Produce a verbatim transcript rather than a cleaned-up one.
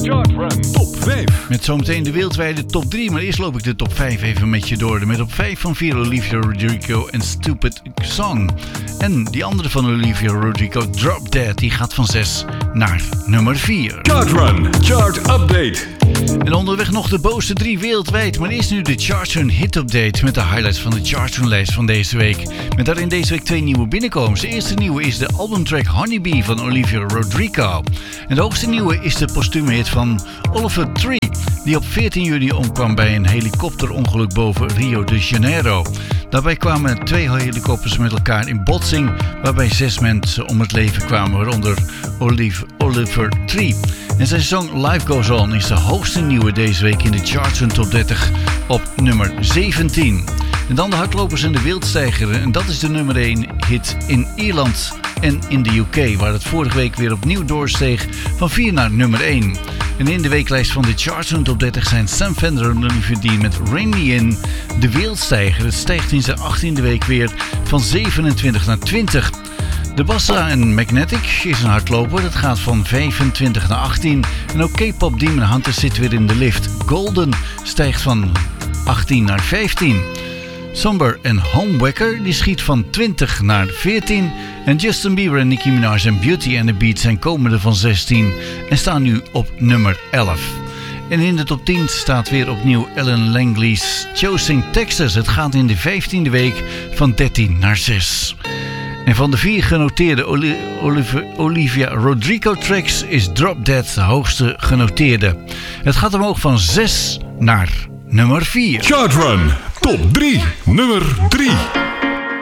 Top vijf. Met zometeen de wereldwijde top drie, maar eerst loop ik de top vijf even met je door. Met op vijf van vier Olivia Rodrigo en Stupid Song. En die andere van Olivia Rodrigo, Drop Dead, die gaat van zes naar nummer vier. Chartrun, chart update. En onderweg nog de bovenste drie wereldwijd. Maar eerst nu de Chartrun Hit Update met de highlights van de Chartrun lijst van deze week. Met daarin deze week twee nieuwe binnenkomers. De eerste nieuwe is de albumtrack Honeybee van Olivia Rodrigo. En de hoogste nieuwe is de postume hit van Oliver Tree, die op veertien juni omkwam bij een helikopterongeluk boven Rio de Janeiro. Daarbij kwamen twee helikopters met elkaar in botsing, waarbij zes mensen om het leven kwamen, waaronder Olive, Oliver Tree. En zijn song Life Goes On is de hoogste nieuwe deze week in de Chartrun Top dertig op nummer zeventien. En dan de hardlopers en de wildstijger. En dat is de nummer één hit in Ierland en in de U K, waar het vorige week weer opnieuw doorsteeg van vier naar nummer één. En in de weeklijst van de Chartrun Top dertig zijn Sam Fender en Olivier Dean met Rain Me In, de wildstijger. Het stijgt in zijn achttiende week weer van zevenentwintig naar twintig. De Bassa en Magnetic is een hardloper, dat gaat van vijfentwintig naar achttien. En ook K-pop Demon Hunter zit weer in de lift. Golden stijgt van achttien naar vijftien. Somber en Homewaker die schiet van twintig naar veertien. En Justin Bieber en Nicki Minaj en Beauty and the Beat zijn komende van zestien en staan nu op nummer elf. En in de top tien staat weer opnieuw Ellen Langley's Choosing Texas. Het gaat in de vijftiende week van dertien naar zes. En van de vier genoteerde Oli- Oliver- Olivia Rodrigo tracks is Drop Dead de hoogste genoteerde. Het gaat omhoog van zes naar nummer vier. Chartrun, top drie, nummer drie.